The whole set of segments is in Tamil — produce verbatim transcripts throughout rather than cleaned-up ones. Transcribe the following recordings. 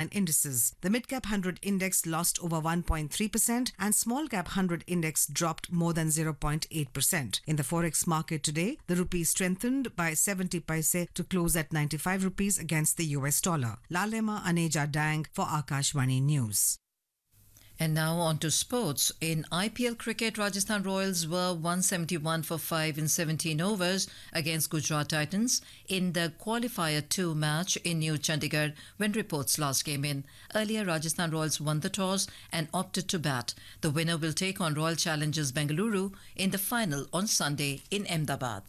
indices. The mid-cap one hundred index lost over one point three percent and small-cap one hundred index dropped more than zero point eight percent. In the forex market today, the rupee strengthened by seventy paise to close at ninety-five rupees against the U S dollar. Lalema Aneja Dang for Akashvani News. And now on to sports. In I P L cricket, Rajasthan Royals were one seventy-one for five in seventeen overs against Gujarat Titans in the Qualifier two match in New Chandigarh when reports last came in. Earlier, Rajasthan Royals won the toss and opted to bat. The winner will take on Royal Challengers Bengaluru in the final on Sunday in Ahmedabad.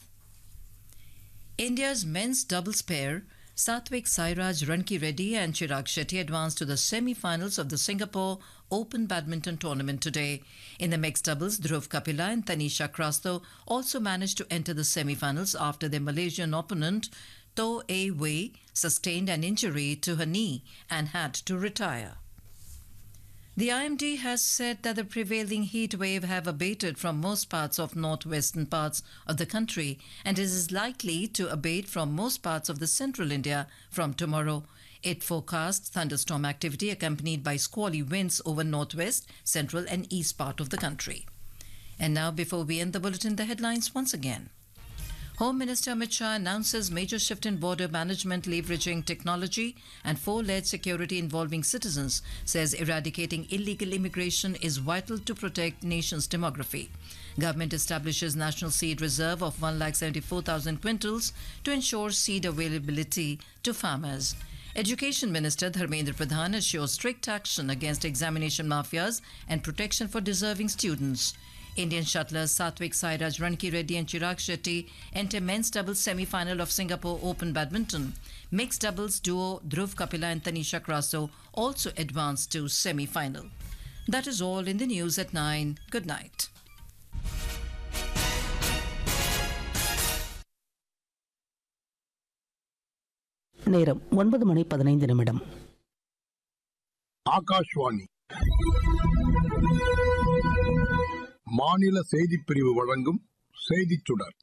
India's men's doubles pair Satvik Sairaj Ranki Reddy and Chirag Shetty advanced to the semi-finals of the Singapore Open Badminton Tournament today. In the mixed doubles, Dhruv Kapila and Tanisha Krasto also managed to enter the semi-finals after their Malaysian opponent Toh A Wei sustained an injury to her knee and had to retire. The I M D has said that the prevailing heat wave have abated from most parts of northwestern parts of the country and it is likely to abate from most parts of the central India from tomorrow. It forecasts thunderstorm activity accompanied by squally winds over northwest, central and east part of the country. And now, before we end the bulletin, the headlines once again. Home Minister Amit Shah announces major shift in border management leveraging technology and four-layered security involving citizens, says eradicating illegal immigration is vital to protect nation's demography. Government establishes National Seed Reserve of one lakh seventy-four thousand quintals to ensure seed availability to farmers. Education Minister Dharmendra Pradhan assures strict action against examination mafias and protection for deserving students. Indian shuttlers Satvik Sairaj Ranki Reddy and Chirag Shetty enter men's doubles semi-final of Singapore Open Badminton. Mixed doubles duo Dhruv Kapila and Tanisha Krasto also advanced to semi-final. That is all in the news at nine. Good night. நேரம் ஒன்பது மணி பதினைந்து நிமிடம். ஆகாஷ்வாணி மாநில செய்திப் பிரிவு வழங்கும் செய்திச் சுடர்.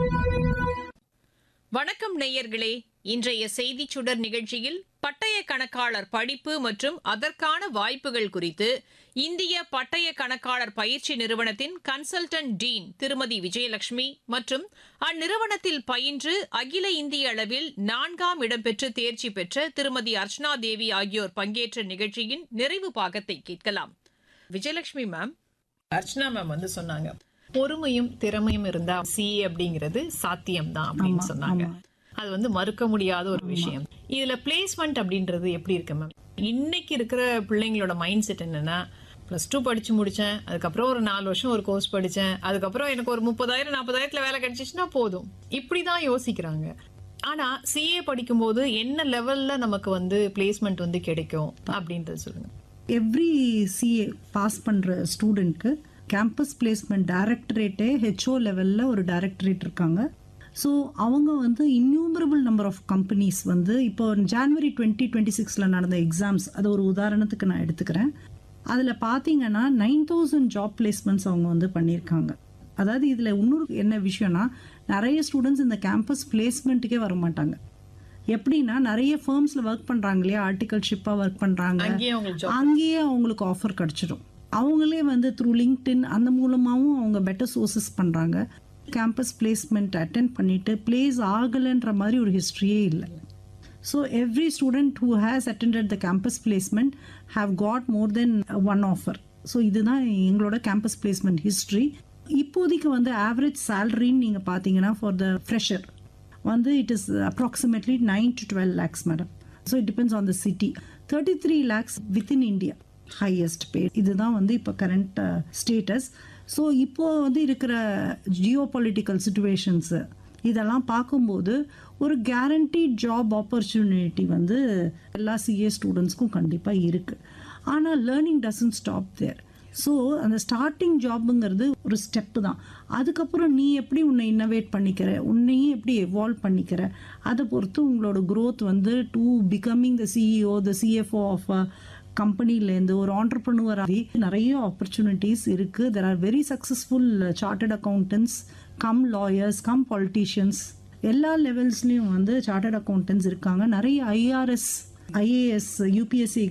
வணக்கம் நேயர்களே, இன்றைய செய்திச் சுடர் நிகழ்ச்சியில் பட்டய கணக்காளர் படிப்பு மற்றும் அதற்கான வாய்ப்புகள் குறித்து இந்திய பட்டய கணக்காளர் பயிற்சி நிறுவனத்தின் கன்சல்டன்ட் டீன் திருமதி விஜயலட்சுமி மற்றும் அந்நிறுவனத்தில் பயின்று அகில இந்திய அளவில் நான்காம் இடம் பெற்று தேர்ச்சி பெற்ற திருமதி அர்ச்சனா தேவி ஆகியோர் பங்கேற்ற நிகழ்ச்சியின் நிறைவு பாகத்தை கேட்கலாம். விஜயலட்சுமி மேம், அர்ச்சனா மேம் வந்து சொன்னாங்க, பொறுமையும் திறமையும் இருந்தா சி அப்படிங்கிறது சாத்தியம்தான் அப்படின்னு சொன்னாங்க. அது வந்து மறுக்க முடியாத ஒரு விஷயம். இதுல பிளேஸ்மெண்ட் அப்படின்றது எப்படி இருக்கு மேம்? இன்னைக்கு இருக்கிற பிள்ளைங்களோட மைண்ட் செட் என்னன்னா, பிளஸ் டூ படிச்சு முடிச்சேன், அதுக்கப்புறம் ஒரு நாலு வருஷம் ஒரு கோர்ஸ் படிச்சேன், அதுக்கப்புறம் எனக்கு ஒரு முப்பதாயிரம் நாற்பதாயிரத்துல வேலை கிடைச்சிச்சுன்னா போதும், இப்படிதான் யோசிக்கிறாங்க. ஆனா சிஏ படிக்கும் போது என்ன லெவல்ல நமக்கு வந்து பிளேஸ்மெண்ட் வந்து கிடைக்கும் அப்படின்றது சொல்லுங்க. எவ்ரி சிஏ பாஸ் பண்ற ஸ்டூடெண்ட்க்கு கேம்பஸ் பிளேஸ்மெண்ட் டைரக்டரேட்டே ஹெச்ஓ லெவலில் ஒரு டைரக்டரேட் இருக்காங்க. ஸோ அவங்க வந்து இன்யூமரபிள் நம்பர் ஆஃப் கம்பெனிஸ் வந்து இப்போ ஜான்வரி டுவெண்ட்டி டுவெண்ட்டி சிக்ஸில் நடந்த எக்ஸாம்ஸ், அது ஒரு உதாரணத்துக்கு நான் எடுத்துக்கிறேன். அதில் பார்த்தீங்கன்னா நைன் தௌசண்ட் ஜாப் பிளேஸ்மெண்ட்ஸ் அவங்க வந்து பண்ணியிருக்காங்க. அதாவது இதில் இன்னொரு என்ன விஷயம்னா, நிறைய ஸ்டூடெண்ட்ஸ் இந்த கேம்பஸ் பிளேஸ்மெண்ட்டுக்கே வர மாட்டாங்க. எப்படின்னா, நிறைய ஃபர்ம்ஸில் ஒர்க் பண்ணுறாங்க இல்லையா, ஆர்டிகல்ஷிப்பாக ஒர்க் பண்ணுறாங்க, அங்கேயே அவங்களுக்கு ஆஃபர் கிடச்சிடும். அவங்களே வந்து த்ரூ லிங்க்டின் அந்த மூலமாகவும் அவங்க பெட்டர் சோர்சஸ் பண்ணுறாங்க. கேம்பஸ் பிளேஸ்மெண்ட் அட்டென்ட் பண்ணிவிட்டு பிளேஸ் ஆகலைன்ற மாதிரி ஒரு ஹிஸ்ட்ரியே இல்லை. So every student who has attended the campus placement have got more then one offer. So இதுதான் எங்களோட கேம்பஸ் பிளேஸ்மெண்ட் ஹிஸ்ட்ரி. இப்போதைக்கு வந்து ஆவரேஜ் சேலரின்னு நீங்கள் பார்த்தீங்கன்னா ஃபார் த ஃப்ரெஷர் வந்து it is approximately nine to twelve lakhs madam. So it depends on the city. Thirty three lakhs within India highest பே. இதுதான் வந்து இப்போ கரண்ட் ஸ்டேட்டஸ். ஸோ இப்போது வந்து இருக்கிற ஜியோ பொலிட்டிக்கல் சுச்சுவேஷன்ஸு இதெல்லாம் பார்க்கும்போது ஒரு கேரண்டீட் ஜாப் ஆப்பர்ச்சுனிட்டி வந்து எல்லா சிஏ ஸ்டூடெண்ட்ஸ்க்கும் கண்டிப்பாக இருக்குது. ஆனால் learning doesn't stop there. So அந்த ஸ்டார்டிங் ஜாப்புங்கிறது ஒரு ஸ்டெப்பு தான். அதுக்கப்புறம் நீ எப்படி உன்னை இன்னோவேட் பண்ணிக்கிற, உன்னையும் எப்படி எவால்வ் பண்ணிக்கிற, அதை பொறுத்து உங்களோட க்ரோத் வந்து to becoming the CEO the CFO of a கம்பெனிலேருந்து ஒரு ஆண்டர்ப்ரனூவராகவே நிறைய ஆப்பர்ச்சுனிட்டிஸ் இருக்குது. There are very successful chartered accountants come lawyers come politicians, எல்லா லெவல்ஸ்லேயும் வந்து சார்ட்டர்ட் அக்கௌண்டன்ட்ஸ் இருக்காங்க. நிறைய ஐஆர்எஸ் ஐஏஎஸ் யூபிஎஸ்சி